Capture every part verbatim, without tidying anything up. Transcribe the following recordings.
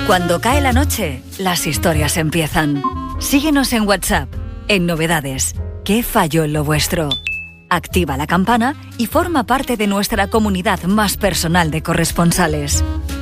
Cuando cae la noche, las historias empiezan. Síguenos en WhatsApp, en Novedades. ¿Qué falló en lo vuestro? Activa la campana y forma parte de nuestra comunidad más personal de corresponsales.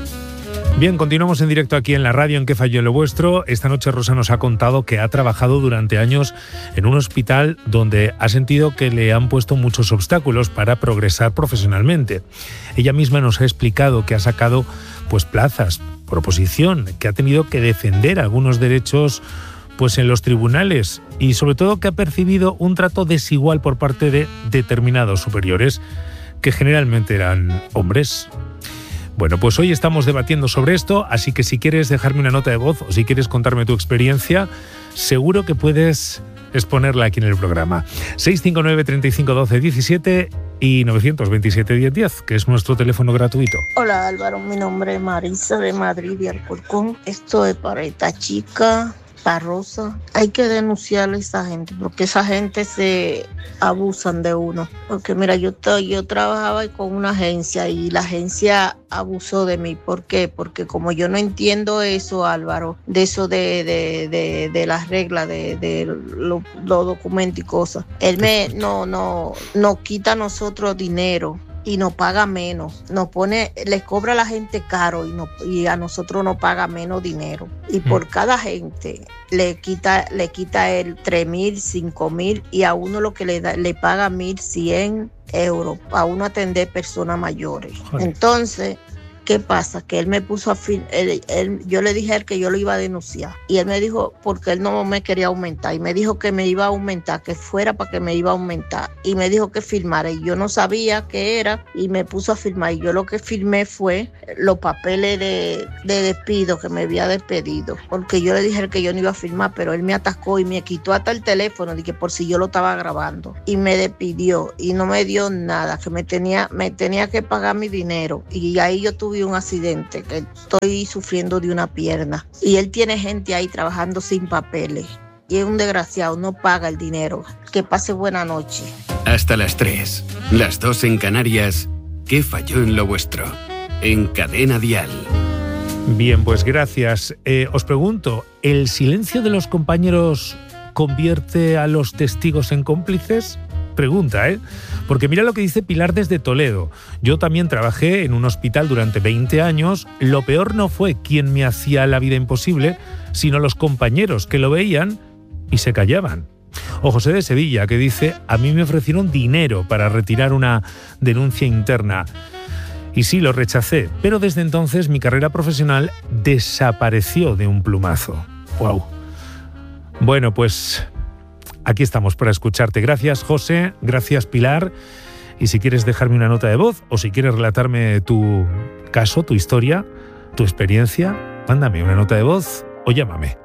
Bien, continuamos en directo aquí en la radio en ¿Qué falló en lo vuestro? Esta noche Rosa nos ha contado que ha trabajado durante años en un hospital donde ha sentido que le han puesto muchos obstáculos para progresar profesionalmente. Ella misma nos ha explicado que ha sacado pues plazas por oposición, que ha tenido que defender algunos derechos pues en los tribunales y sobre todo que ha percibido un trato desigual por parte de determinados superiores que generalmente eran hombres. Bueno, pues hoy estamos debatiendo sobre esto, así que si quieres dejarme una nota de voz o si quieres contarme tu experiencia, seguro que puedes exponerla aquí en el programa. seis cinco nueve, treinta y cinco, doce, diecisiete y nueve dos siete, diez diez, que es nuestro teléfono gratuito. Hola Álvaro, mi nombre es Marisa de Madrid de Alcorcón. Esto es para esta chica, para Rosa. Hay que denunciarle a esa gente porque esa gente se abusan de uno. Porque mira, yo, yo trabajaba con una agencia y la agencia abusó de mí. ¿Por qué? Porque como yo no entiendo eso, Álvaro, de eso de, de, de, de las reglas, de, de los lo documentos y cosas, él me no, no, nos quita a nosotros dinero y nos paga menos, nos pone, les cobra a la gente caro y, no, y a nosotros nos paga menos dinero. Y por cada gente le quita, le quita el tres mil, cinco mil y a uno lo que le da, le paga mil cien euros a uno atender personas mayores. Joder. Entonces, ¿qué pasa? Que él me puso a fin, él, él, yo le dije a él que yo lo iba a denunciar y él me dijo, porque él no me quería aumentar y me dijo que me iba a aumentar, que fuera para que me iba a aumentar y me dijo que firmara y yo no sabía qué era y me puso a firmar y yo lo que firmé fue los papeles de, de despido, que me había despedido, porque yo le dije que yo no iba a firmar, pero él me atascó y me quitó hasta el teléfono, dije por si yo lo estaba grabando y me despidió y no me dio nada, que me tenía, me tenía que pagar mi dinero y ahí yo tuve un accidente, que estoy sufriendo de una pierna y él tiene gente ahí trabajando sin papeles y es un desgraciado, no paga el dinero. Que pase buena noche. Hasta las tres, las dos en Canarias. ¿Qué falló en lo vuestro? En Cadena Dial. Bien, pues gracias. Eh, os pregunto, ¿el silencio de los compañeros convierte a los testigos en cómplices? Pregunta, ¿eh? Porque mira lo que dice Pilar desde Toledo. Yo también trabajé en un hospital durante veinte años. Lo peor no fue quien me hacía la vida imposible, sino los compañeros que lo veían y se callaban. O José de Sevilla, que dice, a mí me ofrecieron dinero para retirar una denuncia interna. Y sí, lo rechacé, pero desde entonces mi carrera profesional desapareció de un plumazo. ¡Wow! Bueno, pues aquí estamos para escucharte. Gracias, José. Gracias, Pilar. Y si quieres dejarme una nota de voz o si quieres relatarme tu caso, tu historia, tu experiencia, mándame una nota de voz o llámame.